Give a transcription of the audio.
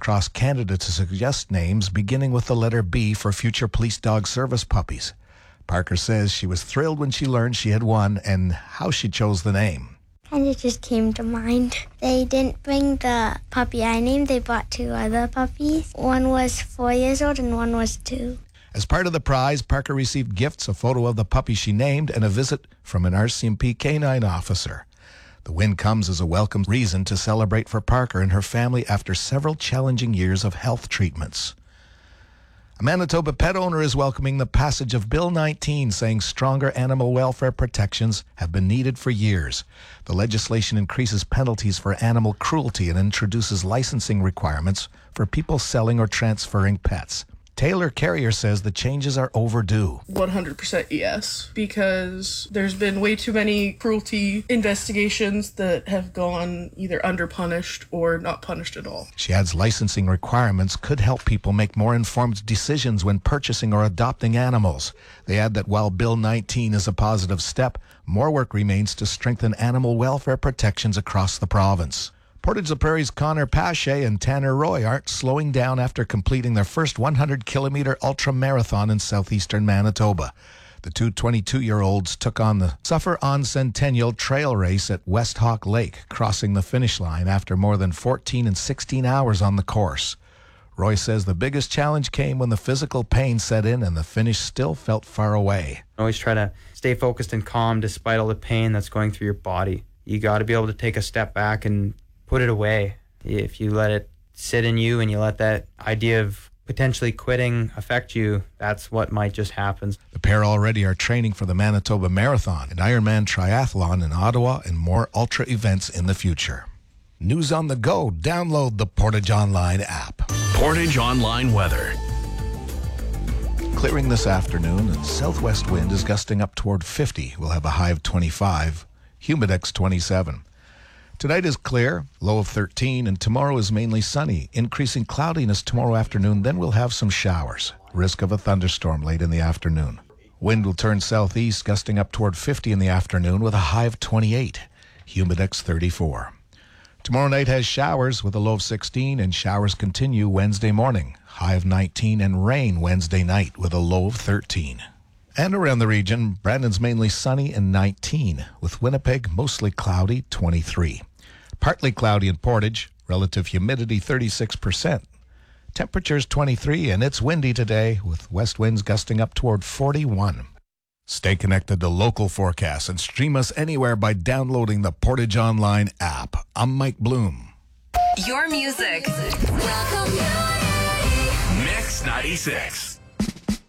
across Canada to suggest names beginning with the letter B for future police dog service puppies. Parker says she was thrilled when she learned she had won and how she chose the name. Kind of just came to mind. They didn't bring the puppy I named. They brought 2 other puppies. One was 4 years old and one was 2. As part of the prize, Parker received gifts, a photo of the puppy she named, and a visit from an RCMP canine officer. The win comes as a welcome reason to celebrate for Parker and her family after several challenging years of health treatments. A Manitoba pet owner is welcoming the passage of Bill 19, saying stronger animal welfare protections have been needed for years. The legislation increases penalties for animal cruelty and introduces licensing requirements for people selling or transferring pets. Taylor Carrier says the changes are overdue. 100% yes, because there's been way too many cruelty investigations that have gone either underpunished or not punished at all. She adds licensing requirements could help people make more informed decisions when purchasing or adopting animals. They add that while Bill 19 is a positive step, more work remains to strengthen animal welfare protections across the province. Portage la Prairie's Connor Pache and Tanner Roy aren't slowing down after completing their first 100-kilometer ultra-marathon in southeastern Manitoba. The two 22-year-olds took on the Suffer On Centennial Trail Race at West Hawk Lake, crossing the finish line after more than 14 and 16 hours on the course. Roy says the biggest challenge came when the physical pain set in and the finish still felt far away. Always try to stay focused and calm despite all the pain that's going through your body. You got to be able to take a step back and put it away. If you let it sit in you and you let that idea of potentially quitting affect you, that's what might just happen. The pair already are training for the Manitoba Marathon, an Ironman triathlon in Ottawa, and more ultra events in the future. News on the go. Download the Portage Online app. Portage Online weather. Clearing this afternoon, and southwest wind is gusting up toward 50. We'll have a high of 25, humidex 27. Tonight is clear, low of 13, and tomorrow is mainly sunny. Increasing cloudiness tomorrow afternoon, then we'll have some showers. Risk of a thunderstorm late in the afternoon. Wind will turn southeast, gusting up toward 50 in the afternoon with a high of 28. Humidex 34. Tomorrow night has showers with a low of 16, and showers continue Wednesday morning. High of 19, and rain Wednesday night with a low of 13. And around the region, Brandon's mainly sunny and 19, with Winnipeg mostly cloudy, 23. Partly cloudy in Portage, relative humidity 36%. Temperatures 23, and it's windy today, with west winds gusting up toward 41. Stay connected to local forecasts and stream us anywhere by downloading the Portage Online app. I'm Mike Bloom. Your music. Welcome. Mix 96.